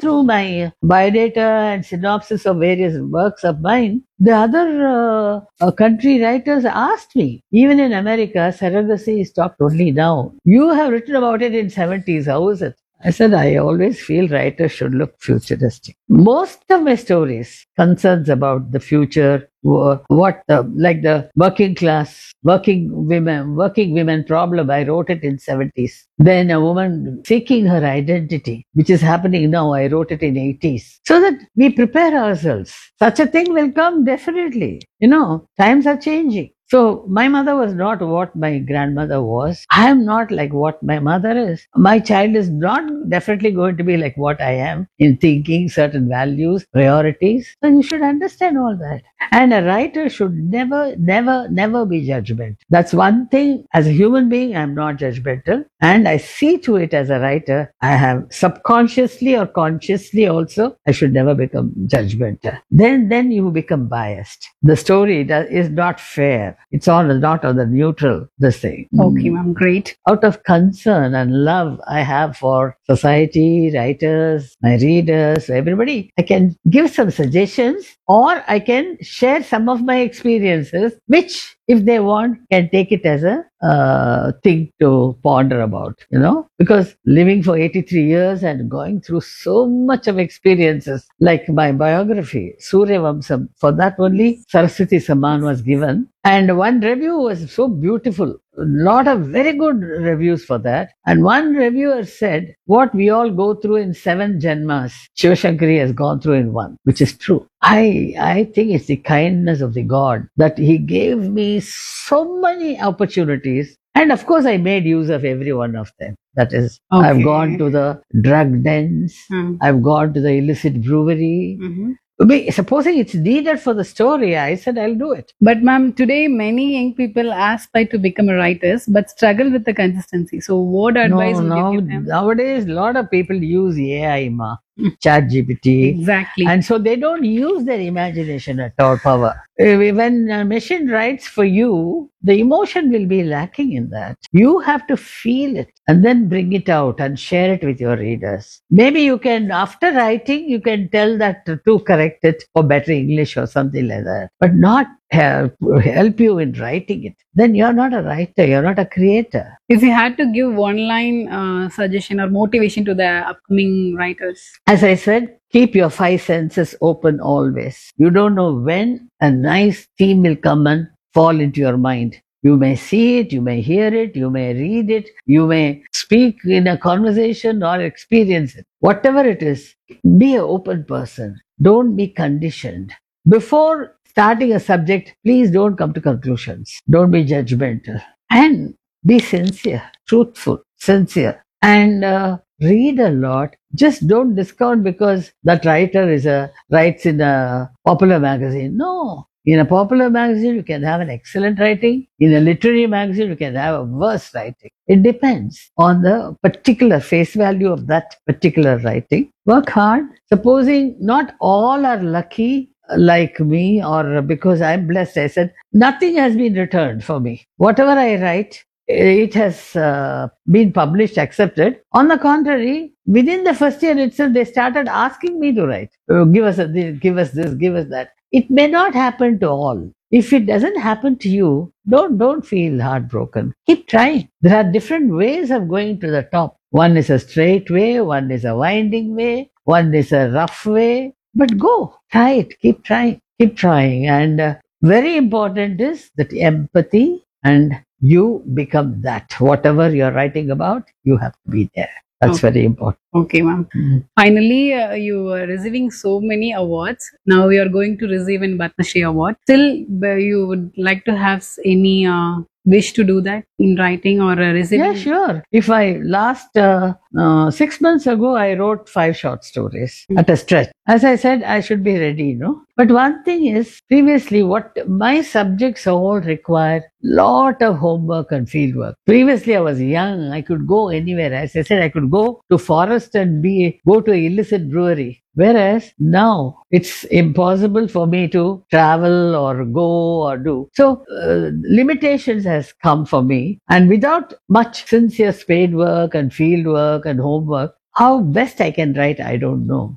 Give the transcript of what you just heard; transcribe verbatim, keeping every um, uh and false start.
through my biodata and synopsis of various works of mine, the other uh, uh, country writers asked me, even in America, surrogacy is talked only now. You have written about it in seventies. How is it? I said, I always feel writers should look futuristic. Most of my stories concerns about the future, wha- what the, like the working class, working women, working women problem. I wrote it in seventies. Then a woman seeking her identity, which is happening now. I wrote it in eighties. So that we prepare ourselves. Such a thing will come definitely. You know, times are changing. So my mother was not what my grandmother was. I am not like what my mother is. My child is not definitely going to be like what I am in thinking, certain values, priorities. So you should understand all that. And a writer should never, never, never be judgmental. That's one thing. As a human being, I'm not judgmental. And I see to it as a writer, I have subconsciously or consciously also, I should never become judgmental. Then, then you become biased. The story does, is not fair. It's on not on the neutral, this thing. Okay, ma'am, great. Out of concern and love I have for society, writers, my readers, everybody, I can give some suggestions or I can share some of my experiences, which if they want, can take it as a uh, thing to ponder about, you know, because living for eighty-three years and going through so much of experiences, like my biography, Surya Vamsam, for that only Saraswati Samman was given. And one review was so beautiful. A lot of very good reviews for that. And one reviewer said, what we all go through in seven Janmas, Shiva Shankari has gone through in one, which is true. I, I think it's the kindness of the God that He gave me so many opportunities. And of course, I made use of every one of them. That is, Okay. I've gone to the drug dens, Hmm. I've gone to the illicit brewery. Mhm. Be- Supposing it's needed for the story, I said I'll do it. But ma'am, today many young people aspire to become writers but struggle with the consistency. So what advice No, would no. you give them? Nowadays, a lot of people use A I, ma, Chat G P T, Exactly. and so they don't use their imagination at all. Power. Uh, When a machine writes for you, the emotion will be lacking in that. You have to feel it and then bring it out and share it with your readers. Maybe you can, after writing, you can tell that to, to correct it for better English or something like that, but not help, help you in writing it. Then you're not a writer, you're not a creator. If you had to give one line uh, suggestion or motivation to the upcoming writers. As I said, keep your five senses open always. You don't know when a nice theme will come and fall into your mind. You may see it, you may hear it, you may read it, you may speak in a conversation or experience it. Whatever it is, be an open person. Don't be conditioned. Before starting a subject, please don't come to conclusions. Don't be judgmental. And be sincere, truthful, sincere. And uh, read a lot. Just don't discount because that writer is a writes in a popular magazine. No. In a popular magazine, you can have an excellent writing. In a literary magazine, you can have a worse writing. It depends on the particular face value of that particular writing. Work hard. Supposing not all are lucky like me or because I'm blessed, I said, nothing has been returned for me. Whatever I write, it has uh, been published, accepted. On the contrary, within the first year itself, they started asking me to write. Oh, give us a, this, give us this, give us that. It may not happen to all. If it doesn't happen to you, don't don't feel heartbroken. Keep trying. There are different ways of going to the top. One is a straight way, one is a winding way, one is a rough way. But go, try it. Keep trying. Keep trying. And uh, very important is that empathy, and you become that. Whatever you're writing about, you have to be there. That's Okay. very important. Okay, ma'am. Mm. Finally, uh, you are receiving so many awards. Now we are going to receive an Padma Shri award. Still, uh, you would like to have s- any uh, wish to do that in writing or uh, receiving? Yeah, sure. If I last uh, uh, six months ago, I wrote five short stories Mm. at a stretch. As I said, I should be ready, you know. But one thing is, previously, what my subjects all require lot of homework and field work. Previously, I was young. I could go anywhere. As I said, I could go to forest and be go to an illicit brewery. Whereas now it's impossible for me to travel or go or do. So uh, limitations has come for me, and without much sincere spade work and field work and homework, how best I can write, I don't know.